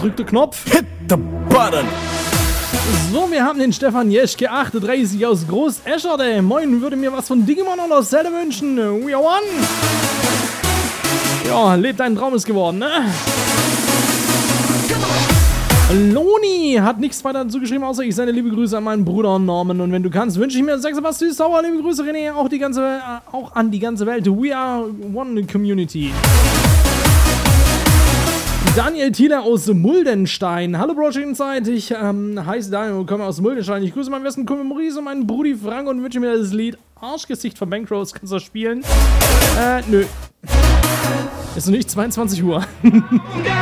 drück den Knopf. Hit the button. So, wir haben den Stefan Jeschke, 38 aus Groß-Escherde. Moin, würde mir was von Digimon oder Zelda wünschen. We are one. Ja, lebt dein Traum ist geworden, ne? Loni hat nichts weiter dazu geschrieben, außer ich sende liebe Grüße an meinen Bruder Norman. Und wenn du kannst, wünsche ich mir Sex was süß sauer. Liebe Grüße, René, auch an die ganze Welt. We are one community. Daniel Thieler aus Muldenstein. Hallo Bro Inside, ich heiße Daniel und komme aus Muldenstein. Ich grüße meinen besten Kumpel Maurice und meinen Brudi Frank und wünsche mir das Lied Arschgesicht von Bankrose. Kannst du das spielen? Nö. Ist noch nicht 22 Uhr.